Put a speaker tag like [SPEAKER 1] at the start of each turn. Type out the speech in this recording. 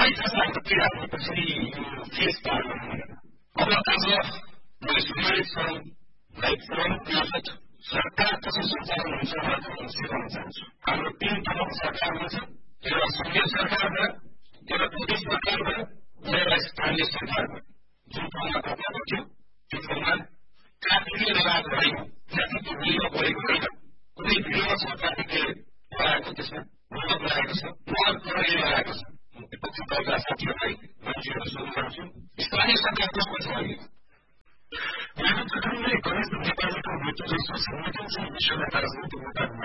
[SPEAKER 1] फैसलाको के हाल्नुपर्छ यो केस पार्न अब आज मैले सुनेको छु फोन मार्फत सरकार कसरी सञ्चालन हुन्छ भनेर सिकाउन चाहन्छु हाम्रो 3 तहको सरकारमा छ एउटा संघीय सरकारमा एउटा प्रदेश सरकारमा र एउटा स्थानीय सरकारमा जुन ठाउँमा घटना थियो त्यो ठाउँमा ट्राफिकले लगाएको होइन ट्राफिकको नियम गरेको होइन कुनै भिडमा छ ट्राफिकले लगाएको त्यसमा रोक लगाएको छ प्रहर प्रहरीले लगाएको छ पक्षका साथीहरूलाई मान्छेहरू सोध्न चाहन्छु स्थानीय सरकार कसको छ अहिले यहाँ प्रथमले गणेश नेपालीको मृत्यु जस्तो संगठन चाहिँ विश्वका राजनैतिक नेता